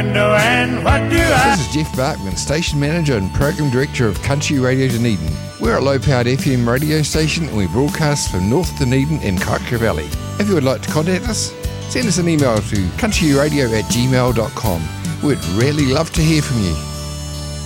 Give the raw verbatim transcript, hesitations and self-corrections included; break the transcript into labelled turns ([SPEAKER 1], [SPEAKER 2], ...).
[SPEAKER 1] window and what do I...
[SPEAKER 2] This is Jeff Barkman, Station Manager and Program Director of Country Radio Dunedin. We're a low-powered F M radio station and we broadcast from North Dunedin and Kaikoura Valley. If you would like to contact us, send us an email to countryradio at gmail dot com. We'd really love to hear from you.